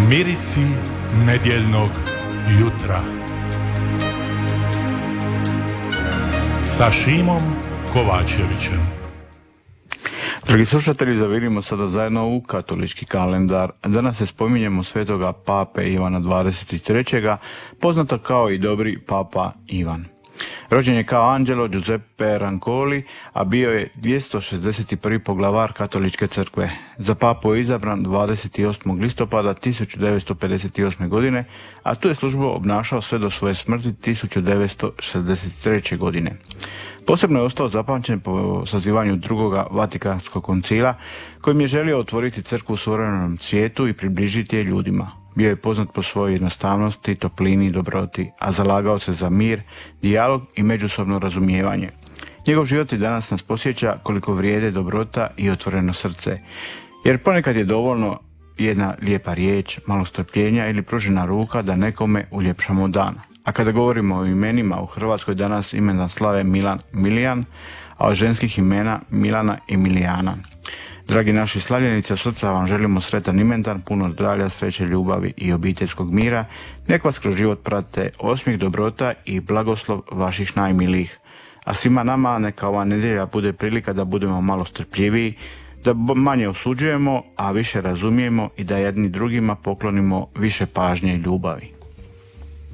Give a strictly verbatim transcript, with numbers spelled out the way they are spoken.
Mirisi nedjeljnog jutra sa Šimom Kovačevićem. Dragi slušatelji, zavirimo sada zajedno u katolički kalendar. Danas se spominjemo svetoga pape Ivana dvadeset trećeg poznato kao i dobri papa Ivan. Rođen je kao Angelo Giuseppe Rancoli, a bio je dvjesto šezdeset prvi poglavar katoličke crkve. Za papu je izabran dvadeset osmog listopada tisuću devetsto pedeset osme. godine, a tu je službu obnašao sve do svoje smrti tisuću devetsto šezdeset treće. godine. Posebno je ostao zapamćen po sazivanju drugoga Vatikanskog koncila, kojim je želio otvoriti crkvu u suvremenom svijetu i približiti je ljudima. Bio je poznat po svojoj jednostavnosti, toplini i dobroti, a zalagao se za mir, dijalog i međusobno razumijevanje. Njegov život i danas nas podsjeća koliko vrijede dobrota i otvoreno srce, jer ponekad je dovoljno jedna lijepa riječ, malo strpljenja ili pružena ruka da nekome uljepšamo dan. A kada govorimo o imenima, u Hrvatskoj danas imena slave Milan Milijan, a od ženskih imena Milana i Milijana. Dragi naši slavljenici, od srca vam želimo sretan imendan, puno zdravlja, sreće, ljubavi i obiteljskog mira. Nek vas kroz život prate osmijeh, dobrota i blagoslov vaših najmilijih. A svima nama neka ova nedjelja bude prilika da budemo malo strpljiviji, da manje osuđujemo, a više razumijemo i da jedni drugima poklonimo više pažnje i ljubavi.